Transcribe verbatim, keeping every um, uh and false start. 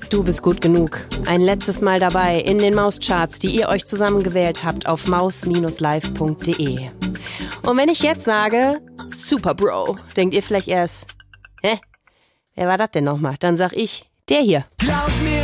Du bist gut genug. Ein letztes Mal dabei in den Mauscharts, die ihr euch zusammengewählt habt auf maus live punkt de. Und wenn ich jetzt sage, Super Bro, denkt ihr vielleicht erst, hä? Wer war das denn nochmal? Dann sag ich, der hier.